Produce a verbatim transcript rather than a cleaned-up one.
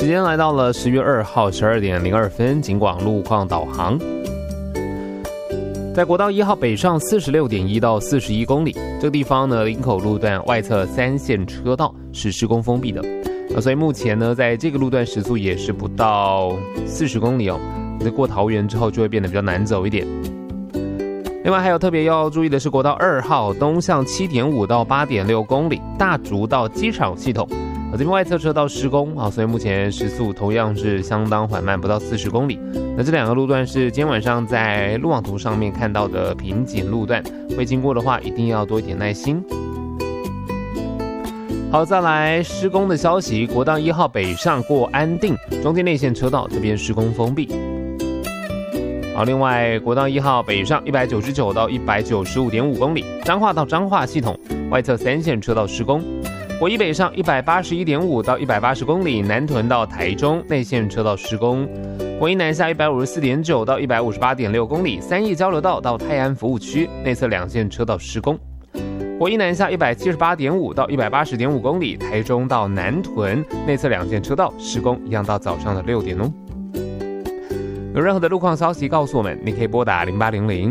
时间来到了十月二号十二点零二分，警广路况导航。在国道一号北上四十六点一到四十一公里，这个地方呢，林口路段外侧三线车道是施工封闭的，呃，所以目前呢，在这个路段时速也是不到四十公里哦。在过桃园之后就会变得比较难走一点。另外还有特别要注意的是，国道二号东向七点五到八点六公里，大竹到机场系统。这边外侧车道施工啊，所以目前时速同样是相当缓慢，不到四十公里。那这两个路段是今天晚上在路网图上面看到的瓶颈路段，会经过的话一定要多一点耐心。好，再来施工的消息，国道一号北上过安定，中间内线车道这边施工封闭。好，另外国道一号北上一百九十九到一百九十五点五公里，彰化到彰化系统外侧三线车道施工。国一北上一百八十一点五到一百八十公里，南屯到台中内线车道施工。国一南下一百五十四点九到一百五十八点六公里，三义交流道到泰安服务区内侧两线车道施工。国一南下一百七十八点五到一百八十点五公里，台中到南屯内侧两线车道施工，一样到早上的六点哦。有任何的路况消息告诉我们，你可以拨打零八零零